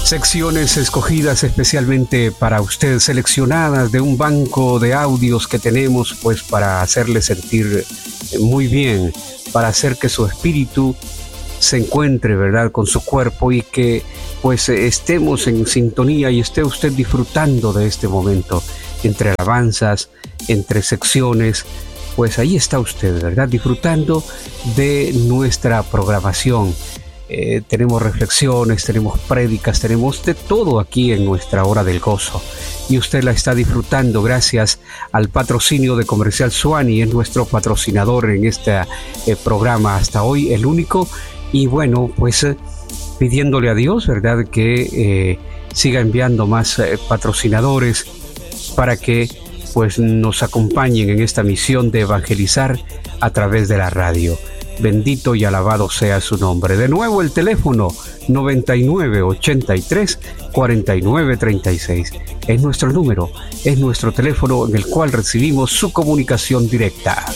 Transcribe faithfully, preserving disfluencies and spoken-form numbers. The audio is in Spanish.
Secciones escogidas especialmente para usted, seleccionadas de un banco de audios que tenemos, pues para hacerle sentir muy bien, para hacer que su espíritu se encuentre, ¿verdad?, con su cuerpo y que pues estemos en sintonía y esté usted disfrutando de este momento, entre alabanzas, entre secciones. Pues ahí está usted, ¿verdad?, disfrutando de nuestra programación. Eh, tenemos reflexiones, tenemos prédicas, tenemos de todo aquí en nuestra hora del gozo. Y usted la está disfrutando gracias al patrocinio de Comercial Suani, es nuestro patrocinador en este eh, programa hasta hoy, el único. Y bueno, pues eh, pidiéndole a Dios, ¿verdad?, que eh, siga enviando más eh, patrocinadores para que pues nos acompañen en esta misión de evangelizar a través de la radio. Bendito y alabado sea su nombre. De nuevo el teléfono noventa y nueve, ochenta y tres, cuarenta y nueve, treinta y seis. Es nuestro número, es nuestro teléfono en el cual recibimos su comunicación directa.